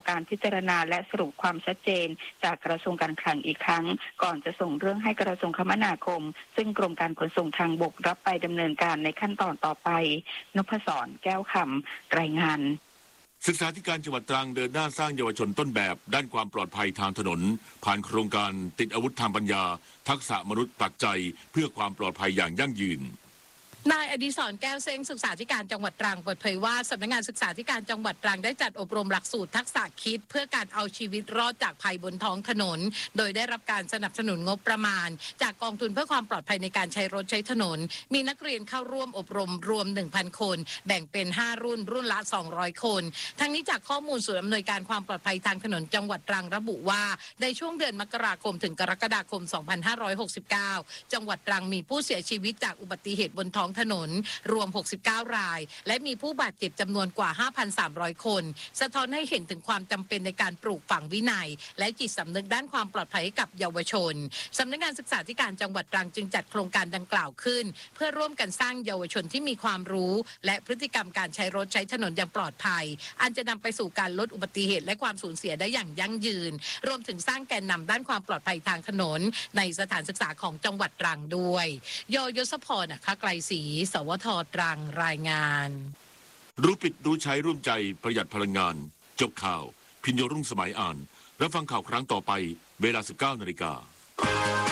การพิจารณาและสรุปความชัดเจนจากกระทรวงการคลังอีกครั้งก่อนจะส่งเรื่องให้กระทรวงคมนาคมซึ่งกรมการขนส่งทางบกรับไปดำเนินการในขั้นตอนต่อไปนพศรแก้วคำรายงานศึกษาธิการจังหวัดตรังเดินหน้าสร้างเยาวชนต้นแบบด้านความปลอดภัยทางถนนผ่านโครงการติดอาวุธทางปัญญาทักษะมนุษย์ปัจจัยเพื่อความปลอดภัยอย่างยั่งยืนนายอดิศรแก้วเซ้งศึกษาธิการจังหวัดตรังเปิดเผยว่าสำนักงานศึกษาธิการจังหวัดตรังได้จัดอบรมหลักสูตรทักษะคิดเพื่อการเอาชีวิตรอดจากภัยบนท้องถนนโดยได้รับการสนับสนุนงบประมาณจากกองทุนเพื่อความปลอดภัยในการใช้รถใช้ถนนมีนักเรียนเข้าร่วมอบรมรวม 1,000 คนแบ่งเป็น5รุ่นละ200คนทั้งนี้จากข้อมูลศูนย์อำนวยการความปลอดภัยทางถนนจังหวัดตรังระบุว่าในช่วงเดือนมกราคมถึงกรกฎาคม 2569 จังหวัดตรังมีผู้เสียชีวิตจากอุบัติเหตุบนท้องถนนรวม69รายและมีผู้บาดเจ็บจำนวนกว่า 5,300 คนสะท้อนให้เห็นถึงความจำเป็นในการปลูกฝังวินัยและจิตสำนึกด้านความปลอดภัยให้กับเยาวชนสำนักงานศึกษาธิการจังหวัดตรังจึงจัดโครงการดังกล่าวขึ้นเพื่อร่วมกันสร้างเยาวชนที่มีความรู้และพฤติกรรมการใช้รถใช้ถนนอย่างปลอดภัยอันจะนำไปสู่การลดอุบัติเหตุและความสูญเสียได้อย่างยั่งยืนรวมถึงสร้างแกนนำด้านความปลอดภัยทางถนนในสถานศึกษาของจังหวัดตรังด้วยยศพรไกลศรีสวท.ตรังรายงานรู้ปิดรู้ใช้ร่วมใจประหยัดพลังงานจบข่าวพิญโยรุ่งสมัยอ่านรับฟังข่าวครั้งต่อไปเวลา 19 นาฬิกา